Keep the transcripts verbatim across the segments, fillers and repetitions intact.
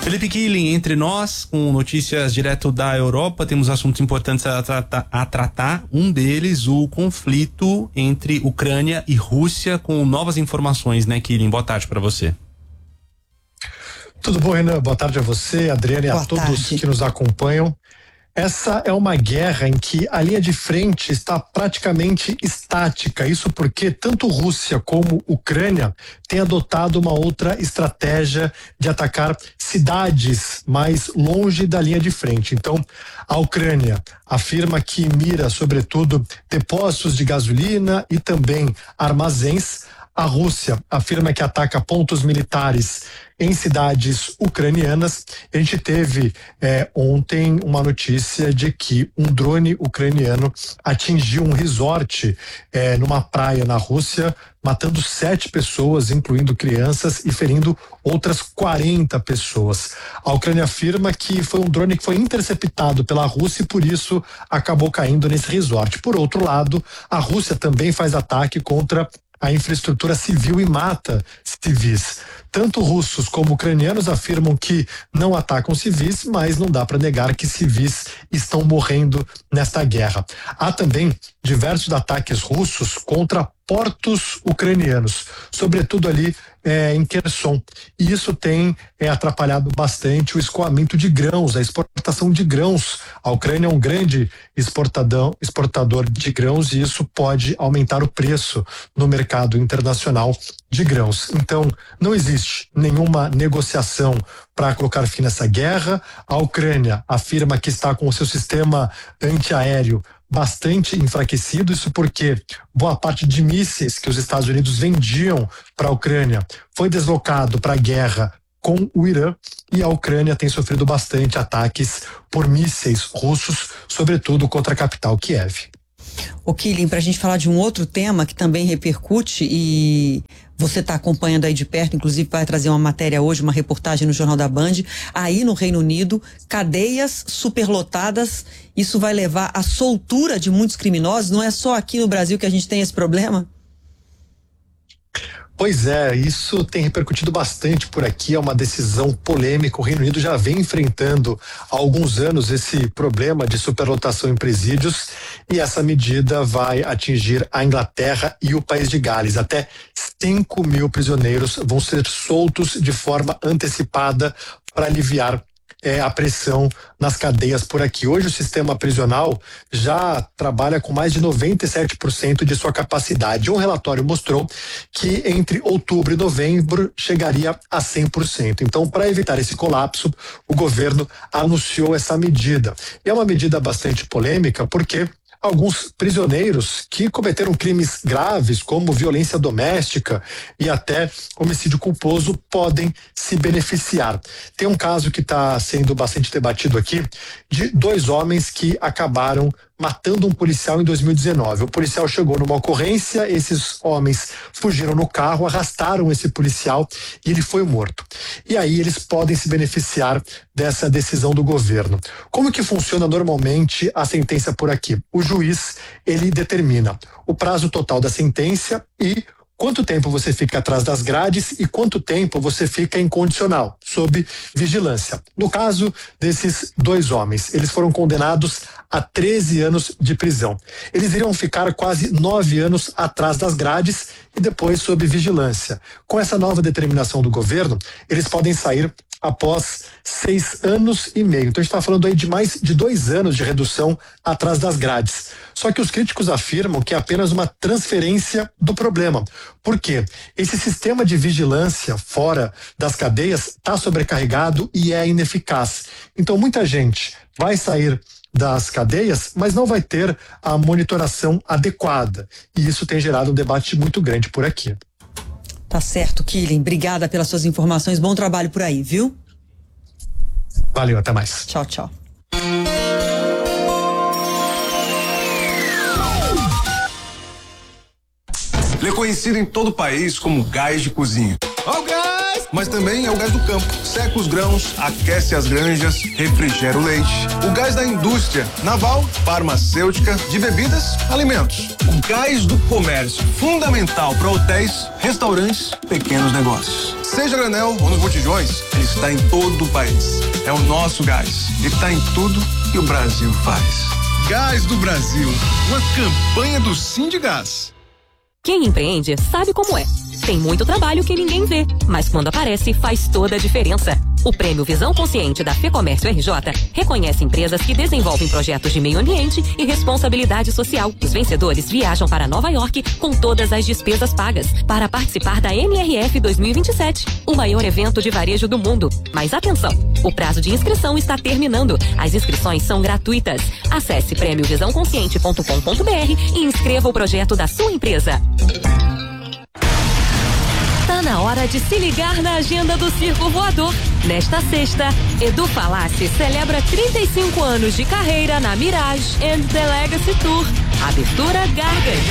Felipe Killing, entre nós, com notícias direto da Europa, temos assuntos importantes a tratar, a tratar. Um deles, o conflito entre Ucrânia e Rússia, com novas informações, né, Killing? Boa tarde para você. Tudo bom, Renan? Boa tarde a você, Adriana, e a todos tarde. que nos acompanham. Essa é uma guerra em que a linha de frente está praticamente estática. Isso porque tanto Rússia como Ucrânia têm adotado uma outra estratégia de atacar cidades mais longe da linha de frente. Então, a Ucrânia afirma que mira, sobretudo, depósitos de gasolina e também armazéns. A Rússia afirma que ataca pontos militares em cidades ucranianas. A gente teve eh, ontem uma notícia de que um drone ucraniano atingiu um resort eh, numa praia na Rússia, matando sete pessoas, incluindo crianças, e ferindo outras quarenta pessoas. A Ucrânia afirma que foi um drone que foi interceptado pela Rússia e por isso acabou caindo nesse resort. Por outro lado, a Rússia também faz ataque contra a infraestrutura civil e mata civis. Tanto russos como ucranianos afirmam que não atacam civis, mas não dá para negar que civis estão morrendo nesta guerra. Há também diversos ataques russos contra portos ucranianos, sobretudo ali é, em Kherson. E isso tem é, atrapalhado bastante o escoamento de grãos, a exportação de grãos. A Ucrânia é um grande exportador, exportador de grãos e isso pode aumentar o preço no mercado internacional de grãos. Então, não existe nenhuma negociação para colocar fim nessa guerra. A Ucrânia afirma que está com o seu sistema antiaéreo bastante enfraquecido, isso porque boa parte de mísseis que os Estados Unidos vendiam para a Ucrânia foi deslocado para a guerra com o Irã, e a Ucrânia tem sofrido bastante ataques por mísseis russos, sobretudo contra a capital Kiev. O Killing, para a gente falar de um outro tema que também repercute e você está acompanhando aí de perto, inclusive vai trazer uma matéria hoje, uma reportagem no Jornal da Band, aí no Reino Unido, cadeias superlotadas, isso vai levar à soltura de muitos criminosos, não é só aqui no Brasil que a gente tem esse problema? Pois é, isso tem repercutido bastante por aqui, é uma decisão polêmica. O Reino Unido já vem enfrentando há alguns anos esse problema de superlotação em presídios e essa medida vai atingir a Inglaterra e o País de Gales. Até cinco mil prisioneiros vão ser soltos de forma antecipada para aliviar É, a pressão nas cadeias por aqui. Hoje o sistema prisional já trabalha com mais de noventa e sete por cento de sua capacidade. Um relatório mostrou que entre outubro e novembro chegaria a cem por cento. Então, para evitar esse colapso, o governo anunciou essa medida. E é uma medida bastante polêmica porque alguns prisioneiros que cometeram crimes graves, como violência doméstica e até homicídio culposo, podem se beneficiar. Tem um caso que está sendo bastante debatido aqui, de dois homens que acabaram matando um policial em dois mil e dezenove. O policial chegou numa ocorrência, esses homens fugiram no carro, arrastaram esse policial e ele foi morto. E aí eles podem se beneficiar dessa decisão do governo. Como que funciona normalmente a sentença por aqui? O juiz, ele determina o prazo total da sentença e quanto tempo você fica atrás das grades e quanto tempo você fica incondicional, sob vigilância. No caso desses dois homens, eles foram condenados a treze anos de prisão. Eles iriam ficar quase nove anos atrás das grades e depois sob vigilância. Com essa nova determinação do governo, eles podem sair após seis anos e meio. Então a gente está falando aí de mais de dois anos de redução atrás das grades. Só que os críticos afirmam que é apenas uma transferência do problema. Por quê? Esse sistema de vigilância fora das cadeias está sobrecarregado e é ineficaz. Então muita gente vai sair das cadeias, mas não vai ter a monitoração adequada. E isso tem gerado um debate muito grande por aqui. Tá certo, Killing. Obrigada pelas suas informações. Bom trabalho por aí, viu? Valeu, até mais. Tchau, tchau. Ele é conhecido em todo o país como gás de cozinha. Ó o gás! mas também é o gás do campo. Seca os grãos, aquece as granjas, refrigera o leite. O gás da indústria, naval, farmacêutica, de bebidas, alimentos. O gás do comércio, fundamental para hotéis, restaurantes, pequenos negócios. Seja granel ou nos botijões, ele está em todo o país. É o nosso gás. Ele está em tudo que o Brasil faz. Gás do Brasil, uma campanha do Sindigás. Quem empreende sabe como é. Tem muito trabalho que ninguém vê, mas quando aparece faz toda a diferença. O Prêmio Visão Consciente da FEComércio R J reconhece empresas que desenvolvem projetos de meio ambiente e responsabilidade social. Os vencedores viajam para Nova York com todas as despesas pagas para participar da N R F dois mil e vinte e sete, o maior evento de varejo do mundo. Mas atenção, o prazo de inscrição está terminando. As inscrições são gratuitas. Acesse prêmio visão consciente ponto com ponto br e inscreva o projeto da sua empresa. Tá na hora de se ligar na agenda do Circo Voador. Nesta sexta, Edu Falaschi celebra trinta e cinco anos de carreira na Mirage and the Legacy Tour. Abertura Gargan.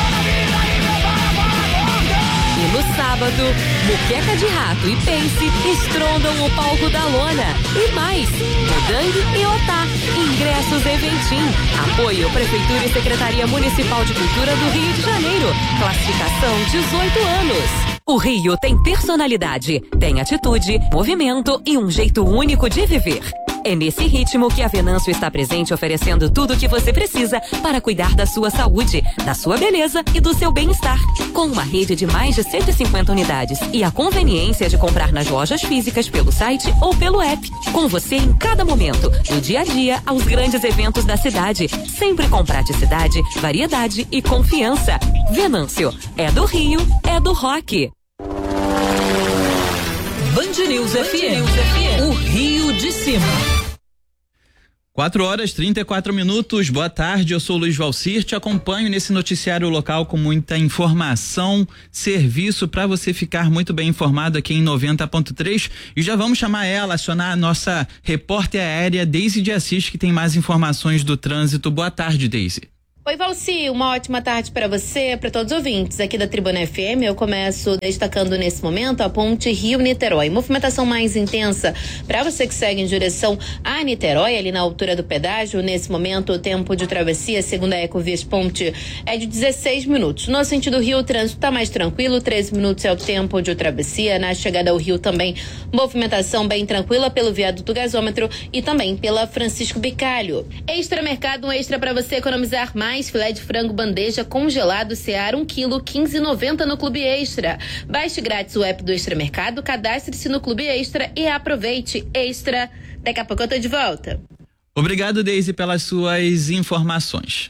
E no sábado, Muqueca de Rato e Pense estrondam o palco da Lona. E mais, Modang e Otá. Ingressos Eventim. Apoio Prefeitura e Secretaria Municipal de Cultura do Rio de Janeiro. Classificação dezoito anos. O Rio tem personalidade, tem atitude, movimento e um jeito único de viver. É nesse ritmo que a Venâncio está presente, oferecendo tudo o que você precisa para cuidar da sua saúde, da sua beleza e do seu bem-estar. Com uma rede de mais de cento e cinquenta unidades e a conveniência de comprar nas lojas físicas pelo site ou pelo app. Com você em cada momento, do dia a dia aos grandes eventos da cidade, sempre com praticidade, variedade e confiança. Venâncio, é do Rio, é do rock. Band News F M, o Rio de Cima. quatro horas e trinta e quatro minutos, boa tarde, eu sou Luiz Valcir, te acompanho nesse noticiário local com muita informação, serviço para você ficar muito bem informado aqui em noventa ponto três e já vamos chamar ela, acionar a nossa repórter aérea Deise de Assis, que tem mais informações do trânsito. Boa tarde, Deise. Oi, Valci, uma ótima tarde para você, para todos os ouvintes aqui da Tribuna F M. Eu começo destacando nesse momento a ponte Rio-Niterói. Movimentação mais intensa para você que segue em direção a Niterói, ali na altura do pedágio. Nesse momento, o tempo de travessia, segundo a Ecovias Ponte, é de dezesseis minutos. No sentido Rio, o trânsito está mais tranquilo, treze minutos é o tempo de travessia. Na chegada ao Rio também, movimentação bem tranquila pelo viaduto gasômetro e também pela Francisco Bicalho. Extra Mercado, um extra para você economizar mais. Filé de frango bandeja congelado Seara um quilo, quinze reais e noventa centavos no Clube Extra. Baixe grátis o app do Extra Mercado, cadastre-se no Clube Extra e aproveite. Extra. Daqui a pouco eu tô de volta. Obrigado, Deise, pelas suas informações.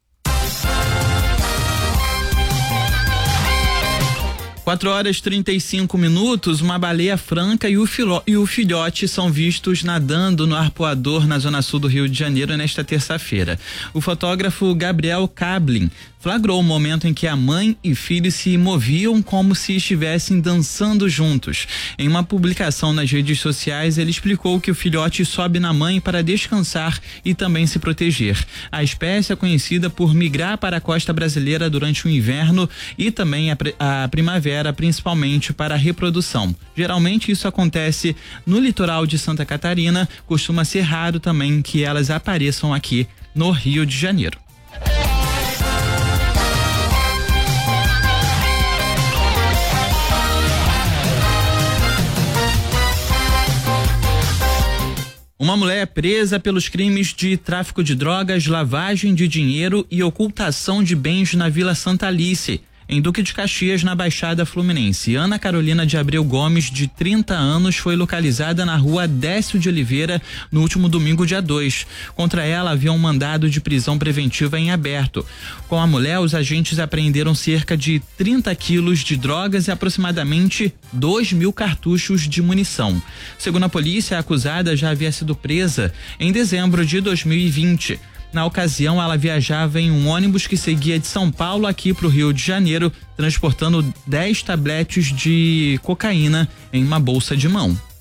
quatro horas e trinta e cinco minutos, uma baleia franca e o, filó, e o filhote são vistos nadando no arpoador na zona sul do Rio de Janeiro nesta terça-feira. O fotógrafo Gabriel Kablin flagrou o momento em que a mãe e filho se moviam como se estivessem dançando juntos. Em uma publicação nas redes sociais, ele explicou que o filhote sobe na mãe para descansar e também se proteger. A espécie é conhecida por migrar para a costa brasileira durante o inverno e também a, a primavera, principalmente para a reprodução. Geralmente isso acontece no litoral de Santa Catarina, costuma ser raro também que elas apareçam aqui no Rio de Janeiro. Uma mulher é presa pelos crimes de tráfico de drogas, lavagem de dinheiro e ocultação de bens na Vila Santa Alice, em Duque de Caxias, na Baixada Fluminense. Ana Carolina de Abreu Gomes, de trinta anos, foi localizada na rua Décio de Oliveira no último domingo, dia dois. Contra ela havia um mandado de prisão preventiva em aberto. Com a mulher, os agentes apreenderam cerca de trinta quilos de drogas e aproximadamente dois mil cartuchos de munição. Segundo a polícia, a acusada já havia sido presa em dezembro de dois mil e vinte. Na ocasião, ela viajava em um ônibus que seguia de São Paulo aqui para o Rio de Janeiro, transportando dez tabletes de cocaína em uma bolsa de mão.